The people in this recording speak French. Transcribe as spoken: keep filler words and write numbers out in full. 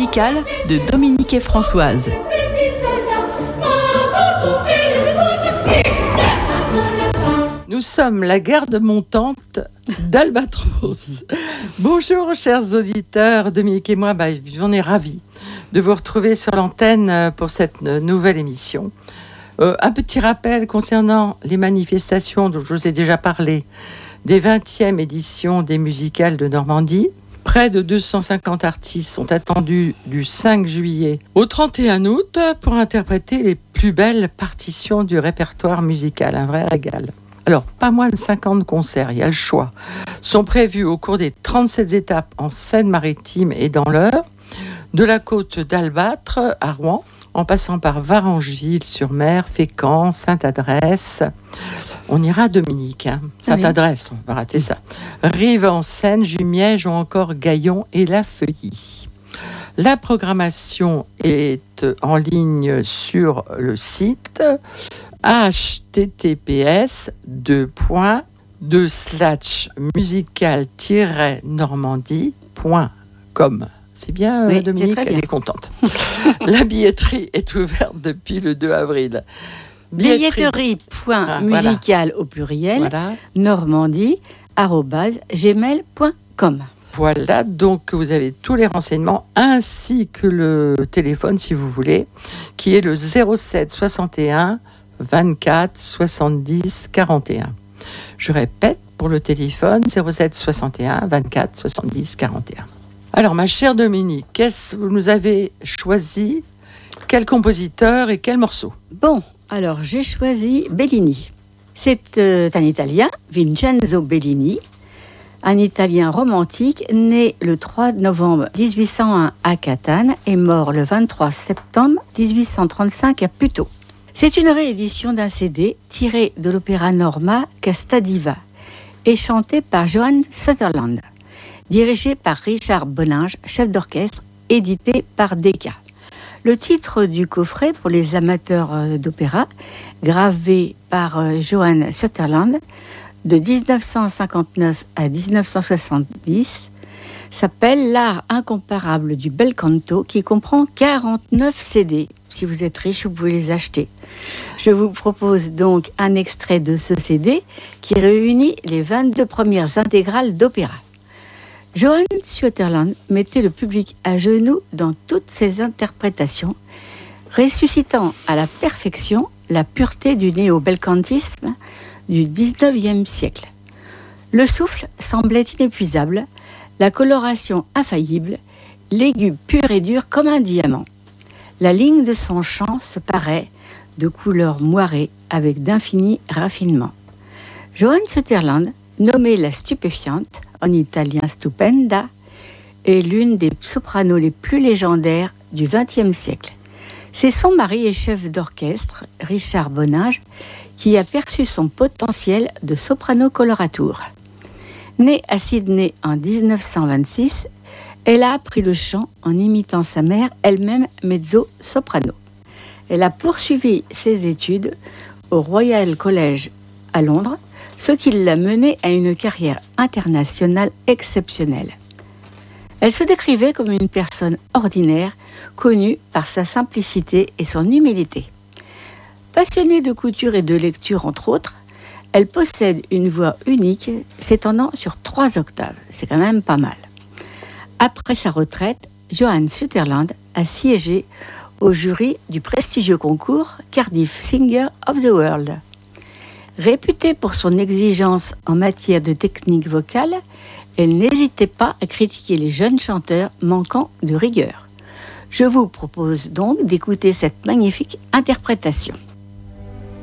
musicale de Dominique et Françoise. Nous sommes la garde montante d'Albatros. Bonjour chers auditeurs, Dominique et moi, bah, on est ravis de vous retrouver sur l'antenne pour cette nouvelle émission. Euh, un petit rappel concernant les manifestations dont je vous ai déjà parlé, des vingtième éditions des musicales de Normandie. Près de deux cent cinquante artistes sont attendus du cinq juillet au trente et un août pour interpréter les plus belles partitions du répertoire musical, un vrai régal. Alors, pas moins de cinquante concerts, il y a le choix, sont prévus au cours des trente-sept étapes en Seine-Maritime et dans l'Eure, de la côte d'Albâtre à Rouen, en passant par Varangeville-sur-Mer, Fécamp, Sainte-Adresse. On ira à Dominique, hein. Sainte-Adresse, on va rater ça. Rive-en-Seine, Jumièges ou encore Gaillon et La Feuilly. La programmation est en ligne sur le site h t t p s deux points deux slash musical tiret normandie point com. C'est bien, oui, Dominique, elle est contente. La billetterie est ouverte depuis le deux avril. Billetterie point ah, musical voilà. Au pluriel, voilà. Normandie arobase gmail point com. Voilà, donc vous avez tous les renseignements ainsi que le téléphone si vous voulez, qui est le zéro sept soixante et un vingt-quatre soixante-dix quarante et un. Je répète pour le téléphone zéro sept soixante et un vingt-quatre soixante-dix quarante et un. Alors, ma chère Dominique, qu'est-ce que vous nous avez choisi? Quel compositeur et quel morceau? Bon, alors j'ai choisi Bellini. C'est euh, un Italien, Vincenzo Bellini, un Italien romantique, né le trois novembre dix-huit cent un à Catane et mort le vingt-trois septembre dix-huit cent trente-cinq à Puteaux. C'est une réédition d'un C D tiré de l'opéra Norma Casta Diva et chanté par Johann Sutherland. Dirigé par Richard Boninge, chef d'orchestre, édité par Decca. Le titre du coffret pour les amateurs d'opéra, gravé par Johann Sutherland, de dix-neuf cent cinquante-neuf à dix-neuf cent soixante-dix, s'appelle L'art incomparable du bel canto, qui comprend quarante-neuf C D. Si vous êtes riche, vous pouvez les acheter. Je vous propose donc un extrait de ce C D qui réunit les vingt-deux premières intégrales d'opéra. Johann Sutherland mettait le public à genoux dans toutes ses interprétations, ressuscitant à la perfection la pureté du néo-belcantisme du dix-neuvième siècle. Le souffle semblait inépuisable, la coloration infaillible, l'aigu pur et dur comme un diamant. La ligne de son chant se paraît de couleur moirée avec d'infinis raffinements. Johann Sutherland, nommée la stupéfiante, en italien stupenda, est l'une des sopranos les plus légendaires du vingtième siècle. C'est son mari et chef d'orchestre, Richard Boninge, qui a perçu son potentiel de soprano coloratour. Née à Sydney en dix-neuf cent vingt-six, elle a appris le chant en imitant sa mère, elle-même mezzo-soprano. Elle a poursuivi ses études au Royal College à Londres, ce qui l'a menée à une carrière internationale exceptionnelle. Elle se décrivait comme une personne ordinaire, connue par sa simplicité et son humilité. Passionnée de couture et de lecture entre autres, elle possède une voix unique s'étendant sur trois octaves. C'est quand même pas mal. Après sa retraite, Johann Sutherland a siégé au jury du prestigieux concours Cardiff Singer of the World. Réputée pour son exigence en matière de technique vocale, elle n'hésitait pas à critiquer les jeunes chanteurs manquant de rigueur. Je vous propose donc d'écouter cette magnifique interprétation.